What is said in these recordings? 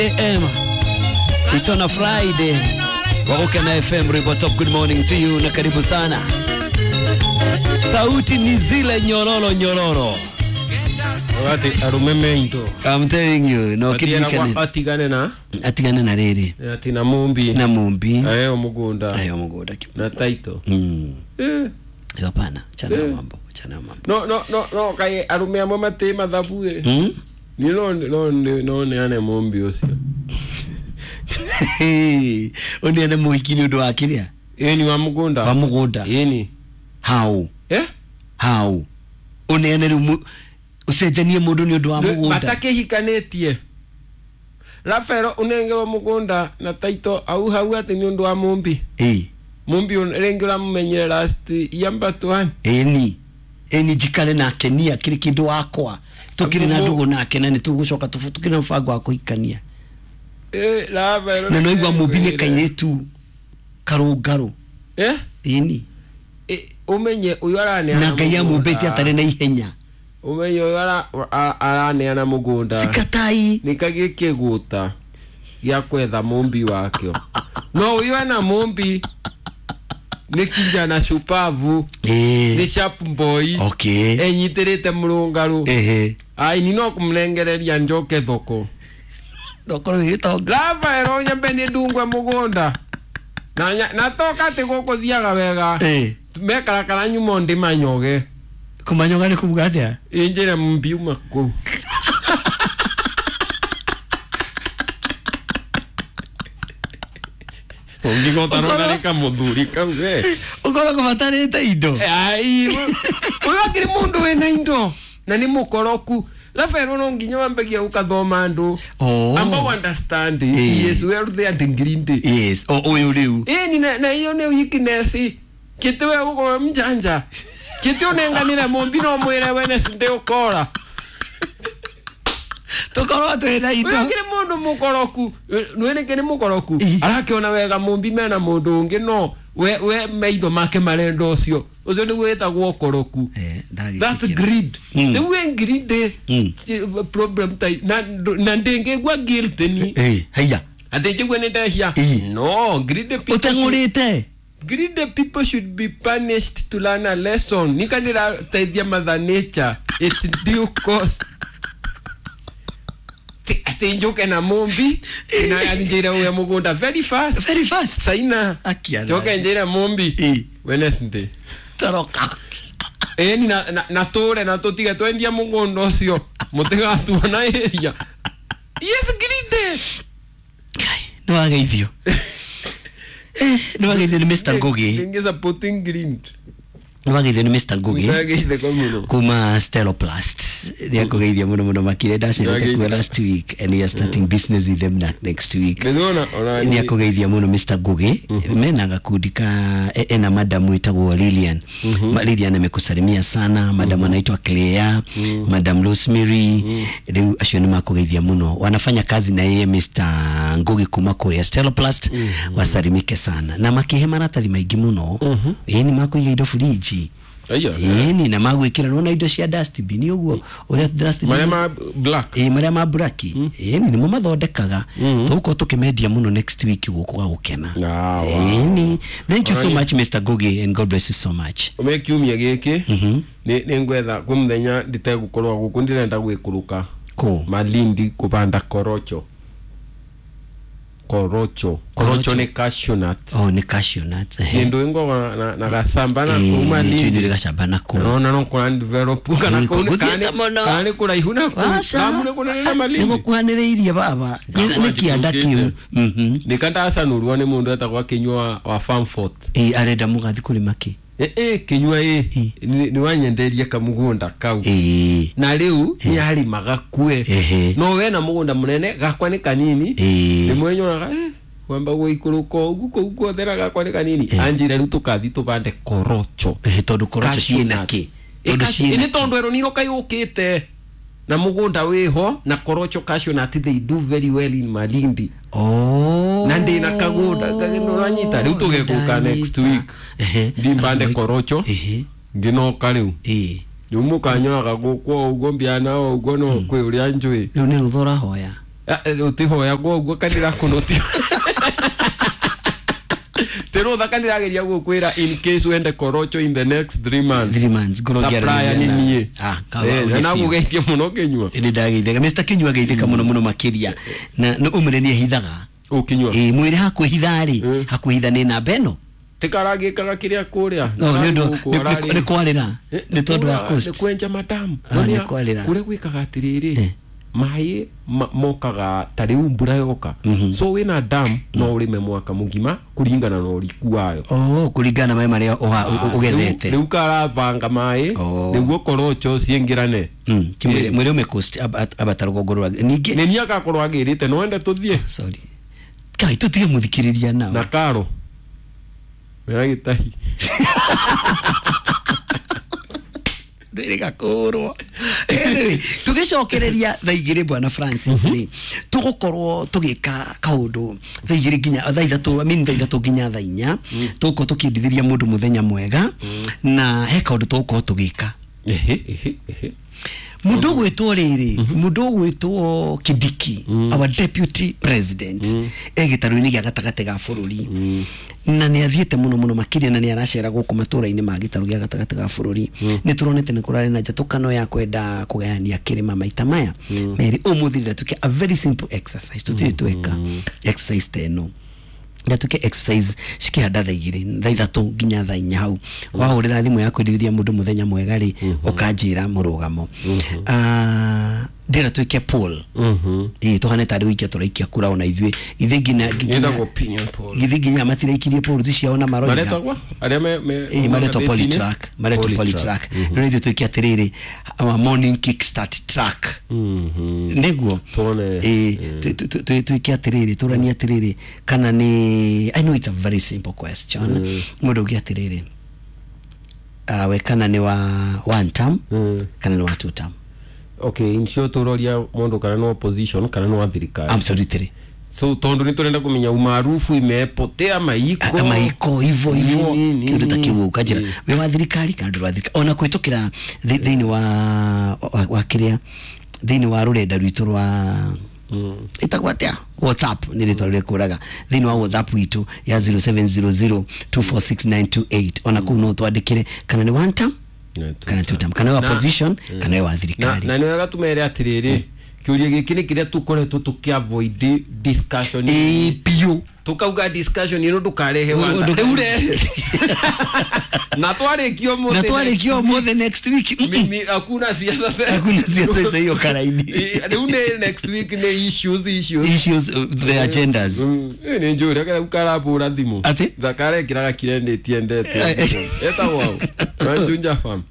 AM. It's on a Friday. Waruke na FM Ribotop, good morning to you na karibu sana. Sauti ni zile nyororo. Wati arumemento. I'm telling you, no kidikane. Atigane na rere. Ati na mumbi. Ayo mugunda. Na taito. Hapana, chana mambo. No, kai arumea mama te madhabu e. Ni no ane mumbi osio. Oni ane muhikini udo akilia? Ni wa mugunda. How? How? Oni ane usejanie mundu ni udo wa mugunda. Batake hikanetie. Rafero unengero mugunda na taito au hau ati ni udo wa mumbi. Mumbi unengero mumenyere last yamba tuan. Eni jikale na kenia kiri kindu wakwa. Tukiri na ndugu nake na nitugucoka tukiri na mfango wa kuhikania. Rafero. Na no igwa mubine kairetu karugaro. Ini. Umenye uyarane na gaya mubeti atare na ihenya. Umenye arane ana mugunda. Sikatai. Nikagike guta ya kwetha mumbi wakyo. No uyana mumbi ni kijana shupavu. Ni sharp boy. Okay. Enyiterete mulungaru. Ai ni no kumlengereria njoke thoko. Thoko hito. Lava eronya beni dungwe mugunda. Na toka te goko thiaga wega. Mekara nyumo ndi manyoge. Kumanyoga ni kubugathia. Injire mbiuma ku. Ongigo tarona reka mudhuri kauze. Ukora kumatarete indo. Ai. Uyakiri mundu wena indo. Na ni mukoroku. Lafero no nginya wambegia ukathoma andu. Amba understand. Yes, where they are ngirinde. Yes. Oyo riu. Ni na iyo ne weakness. Kitwe uko mjanja. Kitwe nenganira mombi no mwere wene sinde ukora. Tokoro twena ito. Uyakiri mundu mukoroku. Nwene kene mukoroku. Arakiona wega mombi mena mundu ungi no we maitho make marendo ucio. Ucio ni wetagwo ukoroku. That's greed. The way greed problem tai na ndenge gwa guilt ni. Haya. Atenje gwene ndahia. No, greed people. Utangurite. Greed people should be punished to learn a lesson. Nikanira taidia mother nature. It's due cost. Atenjo kena mombi na njira uya mugunda very fast saina akiana joka njira mombi Wednesday taroka ni na tore na totiga twendia mugunda ucio mutega tuona area yes gride no ageithio no ageithio ni Mr. Gogi ngeza putting green no ageithio ni Mr. Gogi kuma Steloplast they go give you muno makire dashirete kwa last week and we are starting business with them next week. Ni go give you muno Mr. Gogi mena gakudika ena madam wetagwo Lilian. Lilian amekusalimia sana, madam anaitwa Clea, madam Rosemary, leo ashoni makugithia muno. Wanafanya kazi na yeye Mr. Gogi kuma kwa Steloplast, wasalimike sana. Na makihema natali maigi muno. Ni makuiga ido fridge. Ni na magwikira nona indo cia dustbin uguo uria dustbin marema black marema black ni mo mathondekaga tuko tukimedia muno next week guko gukena ni thank you so much Mr. Gogi and God bless you so much umekiumia giki ni ngwetha kumthenya nditegukorwa guku ndirenda gwikuruka ko Malindi kubanda korocho ni cashew nut. Ni cashew nut. Ndio ingo na gasamba na kuma ni ndio gasamba na ko. No kwa develop kana kani kula ihuna ko. Kamune kuna na Malindi. Niko kuhaniriirie baba. Ni kianda kiu. Nikanda asa nuruo ni mundu atagwa kinywa wa farm fort. Arenda mugathi kulima ki. Kinywa ni wanyenderia kamugunda kau. Na riu ni hari magakue. No we na mugunda munene gakwa ni kanini. Ni mwenyoraga kwamba gwikuruko uguko thera gakwa ni kanini. Anjira riu tukathi tubande korocho. Tondu korocho ciina ki. Ni tondu ero niro kayukite. Na mugunda weho na korocho cashew nut they do very well in Malindi. Na ndina kagunda kagendo ranyita riu tugekuka next week. Ndimbande korocho. Ngino kariu. Nyumu kanyora gagukwo ugo mbiana ugo no kwe uri anjui. Riu ni ruthora hoya. utihoya gwo kanira kunotio tero thakani ageria gukwira in case wende korocho in the next 3 months gorogia nini na gugeithia muno Kinyua ni ndageithia Mr. Kinyua geithika muno makiria na umureni hithaga Kinyua mwire hakuhithari hakuhitha ni namba eno tikaragi kaga kiria kuria ni kwarira ni tondu wa cost ni kwenja madam ni kwarira kure gwikaga atiriri mai mokaga tari umbura yoka so wina dam no urime mwaka mugima kuringana no riku wayo kuringana mai maria ugethete riu kara banga mai niguo korocho ciengirane mwire ume cost abatarugogorwa ninge ni niaka korwagirite no ende tuthie sorry kai tutige muthikiriria nao na karo wera gitahi ndega koro tugicokereria thaigire bwana Francis ni tugukorwo tugika kaundu thaigire ginya thaithatu thaithatu ginya thainya tuko tukindithiria mundu muthenya mwega na he kaundu tuko tugika mundu gwitwo riri mundu gwitwo Kidiki our deputy president egitaru-ini gia gatagate ga bururi na ni athiete muno makiria na ni aracera guku matura-ini ma gitaru gia gatagate ga bururi ni turonete ni kurari na njatukano ya kwenda kugayania kirima maita maya meri umuthirira tuke a very simple exercise tutiri tweka exercise teno ndatuke exercise shikihanda thaigire thaithatu ginya thainya hau wahurira thimu ya kwendithia mundu muthenya mwega ri ukanjira murugamo ndira twike poll tuhane tari wikia turaikia kura ona ithwe ithinginya ithinginya mathireikirie poll ciao na maroiga mareto polytrack no ithwe twikia tiriri our morning kickstart track niguo twikia tiriri turania tiriri kana ni I know it's a very simple question mundu ugia tiriri we kana ni wa one term kana ni wa two term okay in short uroria mundu kana no opposition kana no thirikari absolutely so tondu ni turenda kumenya umaarufu imepotea maiko hivyo kiundu takiwu kajira we wa thirikari kana ndu wa thirikari ona kwitukira thiini wa kiria thiini wa rurenda rwitu rwa itagwatia WhatsApp nilitorele kuraga thiini wa WhatsApp witu ya 0700246928 ona kuno twandikire kana ni one term kana two term kana wa position kana wa thirikari na niwega tumere atiriri kiuria giki ni kiria tukoretwo tukiavoid discussion pio tukauga discussion ino dukarehe wanda na twarekio mothe next week mimi hakuna siasa hiyo karaini next week ne issues the agendas ni njuri kana ukarabura thimu thakare kiraga kirende tiendete eta wao ranjunja fam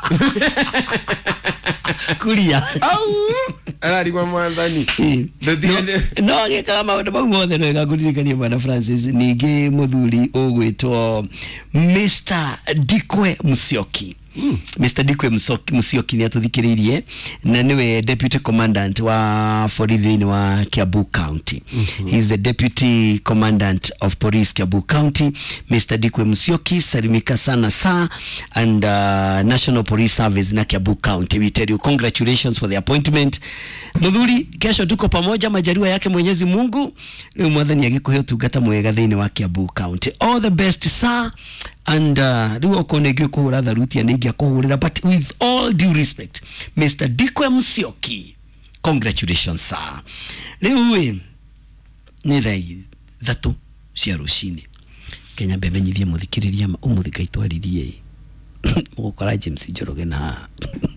kuria ari kwa mwanzani no geka maundu mau mothe no gakuririkania bwana Francis ningi muthuri ugwitwo Mr. Dikwe Musyoki Mr. Dikwe Musyoki ni atuthikiririe na niwe deputy commandant wa borithi wa Kiambu County. He is the deputy commandant of police Kiambu County. Mr. Dikwe Musyoki, salimika sana sa and National Police Service na Kiambu County. We tell you congratulations for the appointment. Muthuri, kesho tuko pamoja, majaliwa yake Mwenyezi Mungu. Leo mwathani agikuhe utungata mwega thiini wa Kiambu County. All the best sir. And riwo konegwe kuhura dharuti anengia kuhurira, but with all due respect Mr. Dikwe Musyoki, congratulations sir. Riwe ni rai thatu cia rucini Kenya bemenyithie muthikiriria umuthika itwaririe mugukora James Njoroge na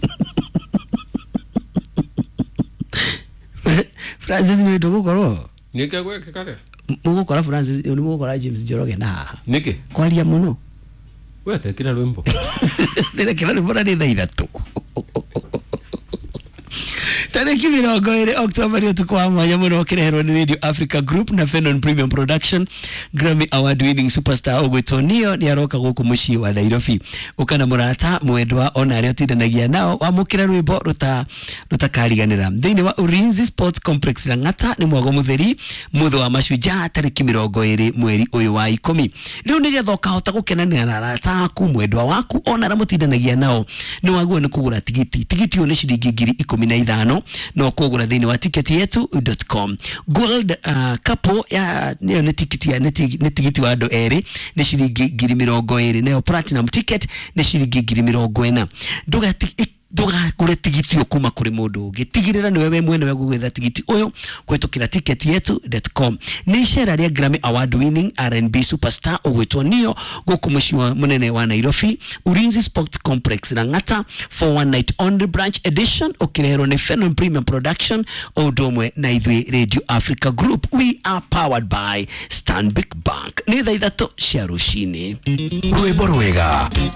Francis ni ndugukoro nike gweke kare mugukora Francis ni mugukora James Njoroge na nike kwaria muno wete kila rwimbo nile kila rwimbo na ni thaithatu tariki 20 October leo tukwa mwanya muno kireherwa ni Radio Africa Group na Fenon Premium Production. Grammy Award winning superstar Ogwetonio ni aroka guku muci wa Nairobi ukana murata mwendwa ona ari atindanagia nao wamukira rwimbo rutakariganira thiini wa Ulinzi Sports Complex na Ngata ni mwago mutheri mutho wa mashujaa tariki 20 mweri uyu wa 10 riu nigethoka hota gukenania na arata ku mwendwa waku ona ara mutindanagia nao ni waguo ni kugura tigiti tigiti one ciringi 15,000 no kugura thini wa tiketi yetu.com. Gold couple ya ni tiketi ya ni tiketi wa ando eri ni shilingi 20,000 nayo platinum ticket ni shilingi 20,000. Doga kure tigiti okuma kuri mundu gitigirira ni wewe mwene wegwetha tigiti uyo kwetukira tiketi yetu.com. Ni share ya Grammy Award winning R&B superstar ogwetwo Nio gukumushwa munene wa Nairobi Ulinzi Sport Complex na ngata for one night only branch edition okirero ni Phenom Premium Production odomwe na Ithwe Radio Africa Group. We are powered by Stanbic Bank. Ni thaithato cia rucini. Rwimbo rwega